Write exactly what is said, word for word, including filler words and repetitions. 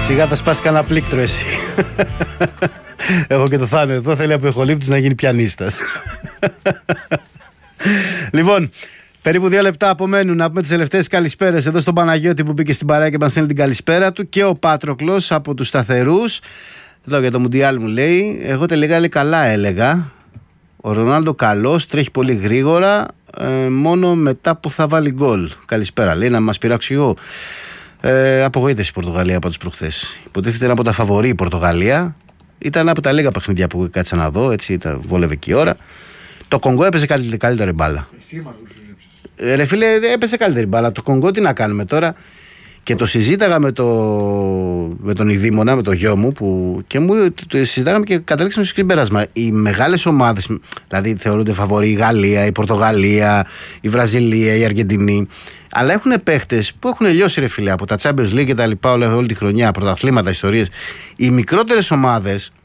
Σιγά θα σπάσει κανένα πλήκτρο εσύ. Έχω και το Θάνο εδώ, θέλει από εχολήπτης να γίνει πιανίστας. Λοιπόν, περίπου δύο λεπτά απομένουν να πούμε τις τελευταίες καλησπέρες εδώ στον Παναγιώτη που μπήκε στην παρέα και μας στέλνει την καλησπέρα του, και ο Πάτροκλος από τους σταθερούς. Εδώ για το Μουντιάλ μου λέει, εγώ τελικά λέει καλά έλεγα. Ο Ρονάλντο καλός, τρέχει πολύ γρήγορα, ε, μόνο μετά που θα βάλει γκολ. Καλησπέρα, λέει, να μας πειράξω εγώ. Ε, απογοήτευση η Πορτογαλία από τους προχθές. Υποτίθεται είναι από τα φαβορί η Πορτογαλία. Ήταν από τα λίγα παιχνίδια που κάτσα να δω, έτσι, ήταν, βόλευε και η ώρα. Το Κονγκό έπαιζε καλύτερη, καλύτερη μπάλα. Εσύ μας το συζήτησες. Ε, ρε φίλε, έπαιζε καλύτερη μπάλα. Το Κονγκό τι να κάνουμε τώρα. Και το συζήταγα με, το, με τον Ιδήμονα, με το γιο μου, που, και μου το συζητάγαμε και καταλήξαμε στο συμπέρασμα. Οι μεγάλες ομάδες, δηλαδή θεωρούνται φαβορί η Γαλλία, η Πορτογαλία, η Βραζιλία, η Αργεντινή, αλλά έχουν παίχτες που έχουν λιώσει, ρε φίλε, από τα Champions League και τα λοιπά όλη, όλη τη χρονιά, πρωταθλήματα, ιστορίες. Οι μικρότερες ομάδες